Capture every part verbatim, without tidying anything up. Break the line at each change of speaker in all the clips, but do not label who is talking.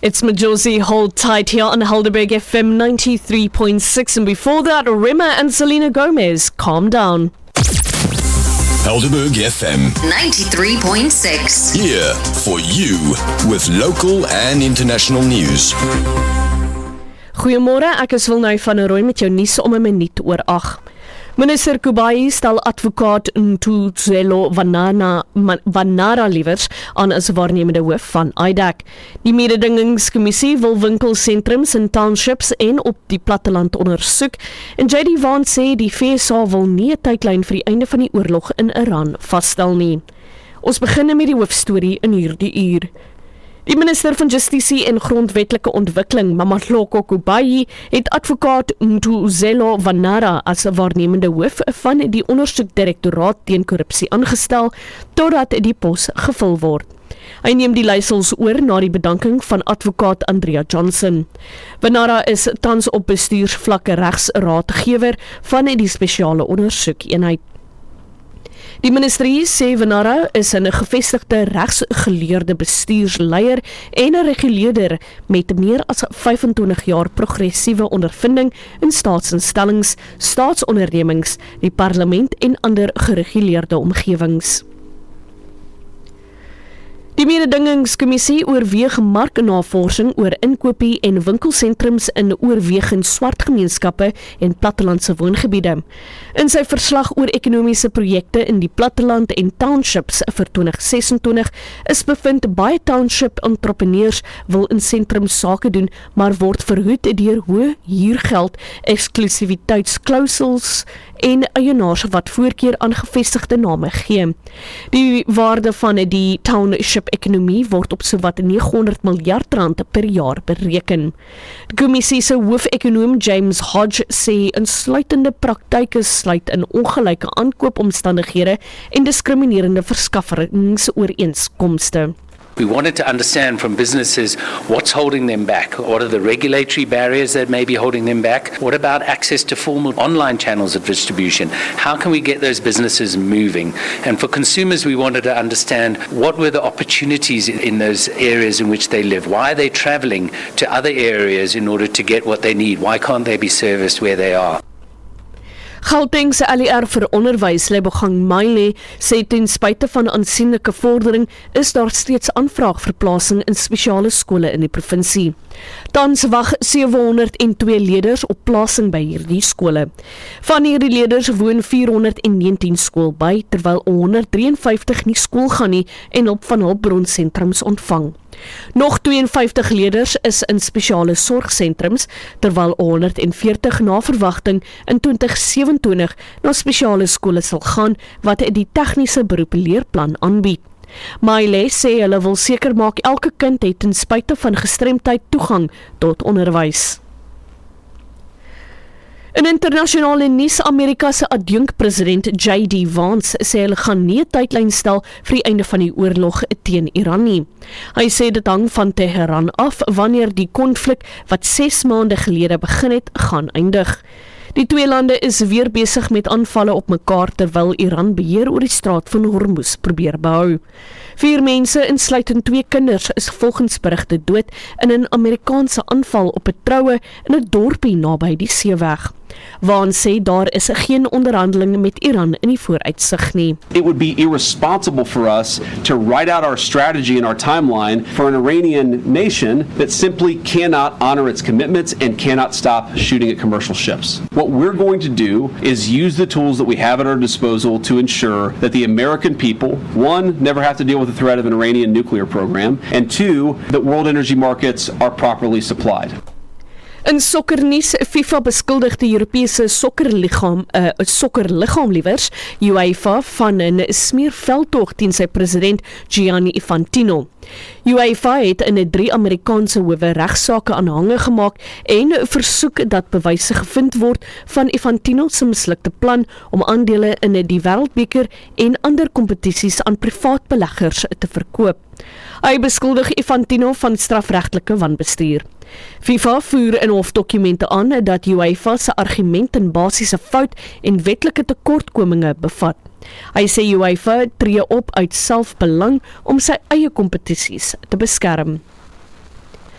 It's Majosi, hold tight here on Helderberg F M ninety-three point six, and before that, Rima and Selena Gomez, Calm Down.
Helderberg F M
ninety-three point six.
Here for you with local and international news.
Goeiemôre, ek is Wilnou van der Rooi met jou nuus om 'n minuut oor ag. Minister Kubai stel advokaat Ntuzelo Vanana, Vanara liewers aan as waarnemende hoof van I D A C. Die mededingingskommissie wil winkelsentrums in townships en op die platteland ondersoek, en J D Vance sê die V S A wil nie 'n tydlyn vir die einde van die oorlog in Iran vasstel nie. Ons begin met die hoofstorie in hierdie uur. Die minister van Justisie en Grondwetlike Ontwikkeling, Mamathloko Kubai, het advokaat Ntuzelo Vanara as waarnemende hoof van die ondersoekdirektoraat teen korrupsie aangestel, totdat die pos gevul word. Hy neem die leiersels oor na die bedanking van advokaat Andrea Johnson. Vanara is tans op bestuursvlakke regsraadgewer van die spesiale ondersoekeenheid. Die ministerie sê Vanara is 'n gevestigde regsgeleerde bestuursleier en 'n reguleerder met meer as vyfentwintig jaar progressiewe ondervinding in staatsinstellings, staatsondernemings, die parlement en ander gereguleerde omgewings. Die mededingingskommissie oorweeg marknavorsing oor inkopie en winkelsentrums in oorwegend swart gemeenskappe en plattelandse woongebiede. In sy verslag oor ekonomiese projekte in die platteland en townships vir twintig sesentwintig is bevind baie township entrepreneurs wil in sentrums sake doen, maar word verhoed deur hoë huurgeld, eksklusiwiteitsklausels en eienaars wat voorkeur aan gevestigde name gee. Die waarde van die township ekonomie word op sowat negenhonderd miljard rand per jaar bereken. Die kommissie se hoofekonoom James Hodge sê insluitende praktyke sluit in ongelyke aankoopomstandighede en diskriminerende verskaffingsooreenkomste.
We wanted to understand from businesses what's holding them back. What are the regulatory barriers that may be holding them back? What about access to formal online channels of distribution? How can we get those businesses moving? And for consumers, we wanted to understand what were the opportunities in those areas in which they live. Why are they traveling to other areas in order to get what they need? Why can't they be serviced where they are?
Gauteng se L E R vir onderwys, Lebogang Maile, sê ten spyte van aansienlike vordering is daar steeds aanvraag vir plasing in spesiale skole in die provinsie. Tans wag sewehonderd en twee leerders op plasing by hierdie skole. Van hierdie leerders woon vierhonderd en negentien skool by, terwyl honderd drie en vyftig nie skool gaan nie en hulp van hulpbronsentrums ontvang. Nog twee en vyftig leerders is in spesiale sorgsentrums, terwyl honderd en veertig na verwagting in twintig sewentwintig na spesiale skole sal gaan wat die tegniese beroep leerplan aanbied. Maile sê hulle wil seker maak elke kind het ten spyte van gestremdheid toegang tot onderwys. In internasionale nuus, Amerika se adjunkpresident J D Vance sê hulle gaan nie 'n tydlyn stel vir die einde van die oorlog teen Iran nie. Hy sê dit hang van Teheran af wanneer die konflik wat ses maande gelede begin het, gaan eindig. Die twee lande is weer besig met aanvalle op mekaar terwyl Iran beheer oor die straat van Hormuz probeer behou. Vier mense, insluitend twee kinders, is volgens berigte dood in 'n Amerikaanse aanval op 'n troue in 'n dorpie naby die seeweg. Waan sê daar is geen onderhandeling met Iran in die vooruitsig nie.
It would be irresponsible for us to write out our strategy and our timeline for an Iranian nation that simply cannot honor its commitments and cannot stop shooting at commercial ships. What we're going to do is use the tools that we have at our disposal to ensure that the American people, one, never have to deal with the threat of an Iranian nuclear program, and two, that world energy markets are properly supplied.
In sokkernuus, FIFA beskuldig die Europese sokkerliggaam, 'n uh, sokkerliggaam liewers, UEFA, van 'n smeerveldtog teen sy president Gianni Infantino. UEFA het in 'n drie Amerikaanse howe regsaake aanhange gemaak en versoek dat bewyse gevind word van Infantino se mislukte plan om aandele in die Wêreldbeker en ander kompetisies aan privaat beleggers te verkoop. Hy beskuldig Infantino van strafregtelike wanbestuur. FIFA voer in hofdokumente aan dat UEFA se argument 'n basiese fout en wetlike tekortkominge bevat. Hy sê UEFA tree op uit selfbelang om sy eie kompetisies te beskerm.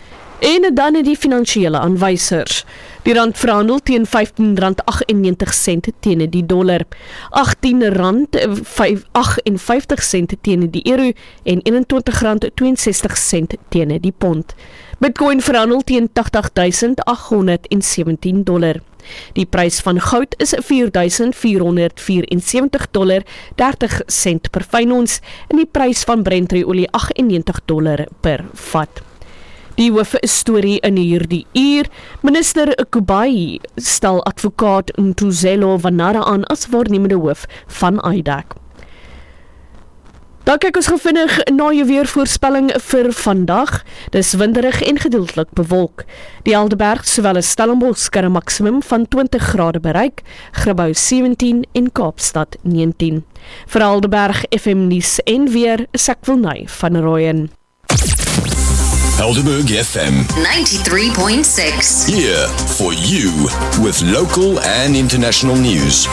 En dan die finansiële aanwysers. Die rand verhandel teen vyftien rand agt-en-negentig sent teen die dollar, agttien rand agt-en-vyftig sent teen die euro en eenentwintig rand tweeënsestig sent teen die pond. Bitcoin verhandel teen agtig duisend agthonderdsewentien dollar. Die prys van goud is vier duisend vierhonderd vyerensewentig dollar dertig sent per fyn ons en die prys van Brent-olie agt-en-negentig dollar per vat. Die hoofstorie in hierdie uur, minister Kubai stel advokaat Ntuzelo Vanara aan as waarnemende hoof van I D A C. Dan kyk ons gevinnig na jou weervoorspelling vir vandag. Dis winderig en gedeeltelik bewolk. Die Helderberg sowel as Stellenbosch kan 'n maksimum van twintig grade bereik, Grabouw sewentien en Kaapstad negentien. Vir Helderberg F M nuus en weer Sakwilnay van Rooyen.
Helderberg F M
ninety-three point six.
here for you with local and international news.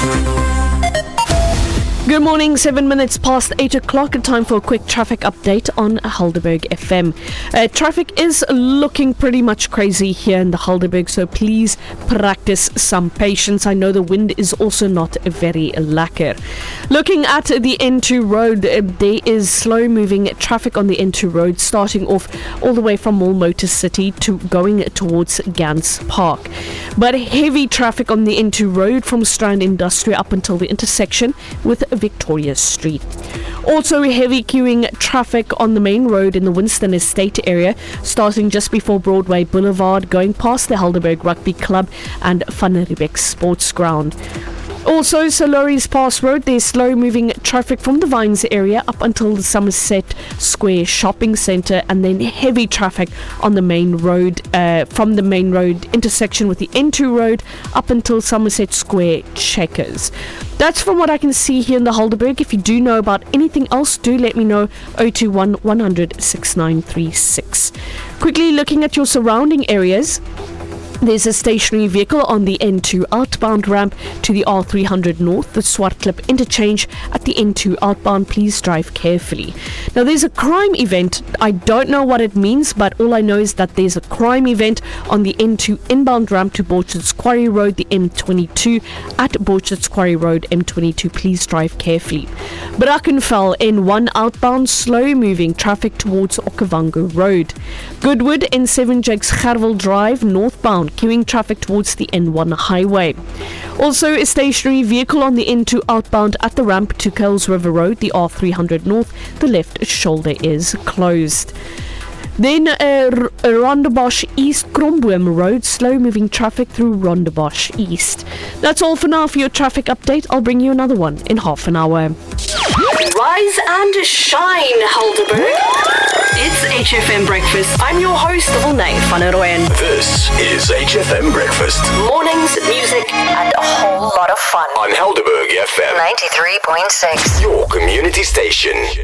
Good morning, seven minutes past eight o'clock, time for a quick traffic update on Helderberg F M. Uh, traffic is looking pretty much crazy here in the Helderberg, so please practice some patience. I know the wind is also not very lekker. Looking at the N two road, uh, there is slow moving traffic on the N two road, starting off all the way from Mall Motor City to going towards Gans Park. But heavy traffic on the N two road from Strand Industrial up until the intersection with Victoria Street. Also heavy queuing traffic on the main road in the Winston Estate area, starting just before Broadway Boulevard, going past the Helderberg Rugby Club and Van Riebeck Sports Ground. Also, Soloris Pass Road, there's slow moving traffic from the Vines area up until the Somerset Square Shopping Centre, and then heavy traffic on the main road, uh, from the main road intersection with the N two road up until Somerset Square Checkers. That's from what I can see here in the Helderberg. If you do know about anything else, do let me know. oh two one, one hundred, sixty-nine thirty-six. Quickly looking at your surrounding areas. There's a stationary vehicle on the N two outbound ramp to the R three hundred north, the Swartklip interchange at the N two outbound. Please drive carefully. Now there's a crime event. I don't know what it means, but all I know is that there's a crime event on the N two inbound ramp to Borchards Quarry Road, the M twenty-two at Borchards Quarry Road, M twenty-two. Please drive carefully. Brackenfell N one outbound, slow moving traffic towards Okavango Road. Goodwood N seven Jakes Gerwel Drive northbound, queuing traffic towards the N one highway. Also a stationary vehicle on the N two outbound at the ramp to Kuils River Road, the R three hundred north. The left shoulder is closed. Then uh, Rondebosch East Kromboom Road, slow moving traffic through Rondebosch East. That's all for now for your traffic update. I'll bring you another one in half an hour.
Rise and shine, Helderberg. It's H F M Breakfast. I'm your host, Vilnay van Rooyen.
This is H F M Breakfast
Mornings, music, and a whole lot of fun.
on Helderberg F M
ninety-three point six.
your community station.